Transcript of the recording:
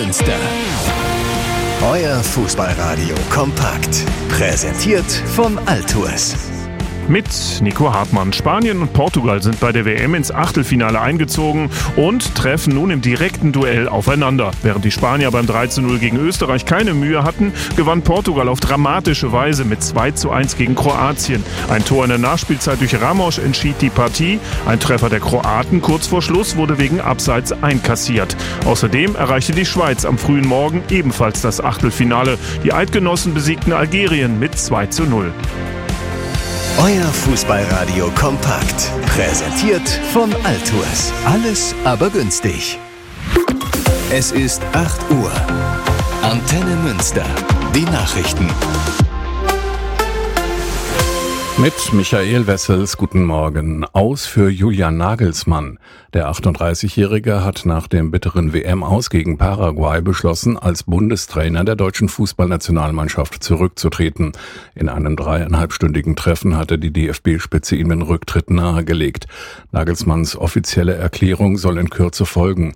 Münster. Euer Fußballradio kompakt. Präsentiert von Altours. Mit Nico Hartmann. Spanien und Portugal sind bei der WM ins Achtelfinale eingezogen und treffen nun im direkten Duell aufeinander. Während die Spanier beim 3:0 gegen Österreich keine Mühe hatten, gewann Portugal auf dramatische Weise mit 2:1 gegen Kroatien. Ein Tor in der Nachspielzeit durch Ramos entschied die Partie. Ein Treffer der Kroaten kurz vor Schluss wurde wegen Abseits einkassiert. Außerdem erreichte die Schweiz am frühen Morgen ebenfalls das Achtelfinale. Die Eidgenossen besiegten Algerien mit 2:0. Euer Fußballradio kompakt. Präsentiert von Altours. Alles aber günstig. Es ist 8 Uhr. Antenne Münster. Die Nachrichten. Mit Michael Wessels, guten Morgen. Aus für Julian Nagelsmann. Der 38-Jährige hat nach dem bitteren WM-Aus gegen Paraguay beschlossen, als Bundestrainer der deutschen Fußballnationalmannschaft zurückzutreten. In einem 3,5-stündigen Treffen hatte die DFB-Spitze ihm den Rücktritt nahegelegt. Nagelsmanns offizielle Erklärung soll in Kürze folgen.